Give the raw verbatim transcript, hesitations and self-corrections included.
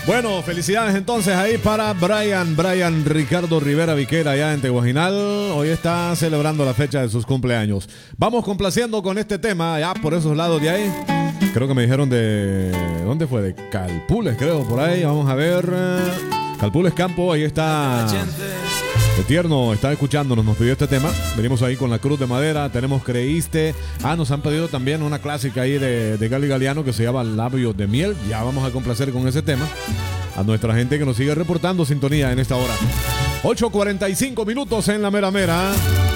Bueno, felicidades entonces ahí para Brian, Brian Ricardo Rivera Viquera allá en Teguajinal. Hoy está celebrando la fecha de sus cumpleaños. Vamos complaciendo con este tema ya por esos lados de ahí. Creo que me dijeron de... ¿Dónde fue? De Calpules, creo, por ahí. Vamos a ver. Calpules Campo, ahí está... El Tierno está escuchándonos, nos pidió este tema. Venimos ahí con la Cruz de Madera. Tenemos Creíste. Ah, nos han pedido también una clásica ahí de, de Gali Galeano que se llama Labios de Miel. Ya vamos a complacer con ese tema a nuestra gente que nos sigue reportando sintonía en esta hora. ocho cuarenta y cinco minutos en la mera mera.